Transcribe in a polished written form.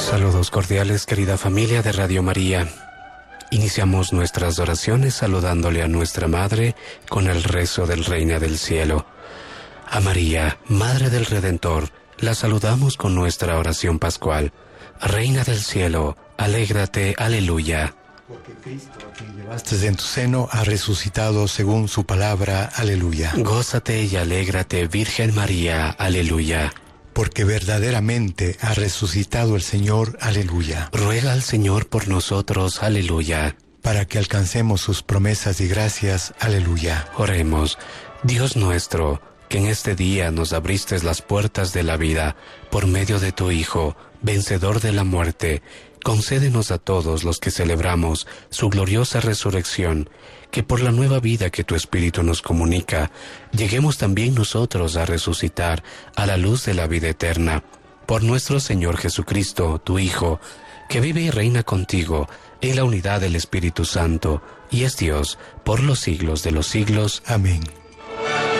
Saludos cordiales, querida familia de Radio María. Iniciamos nuestras oraciones saludándole a nuestra Madre con el rezo del Reina del Cielo. A María, Madre del Redentor, la saludamos con nuestra oración pascual. Reina del Cielo, alégrate, aleluya. Porque Cristo, a quien llevaste en tu seno, ha resucitado según su palabra, aleluya. Gózate y alégrate, Virgen María, aleluya. Porque verdaderamente ha resucitado el Señor, aleluya. Ruega al Señor por nosotros, aleluya. Para que alcancemos sus promesas y gracias, aleluya. Oremos. Dios nuestro, que en este día nos abriste las puertas de la vida por medio de tu Hijo, vencedor de la muerte, concédenos a todos los que celebramos su gloriosa resurrección, que por la nueva vida que tu Espíritu nos comunica, lleguemos también nosotros a resucitar a la luz de la vida eterna. Por nuestro Señor Jesucristo, tu Hijo, que vive y reina contigo en la unidad del Espíritu Santo, y es Dios por los siglos de los siglos. Amén.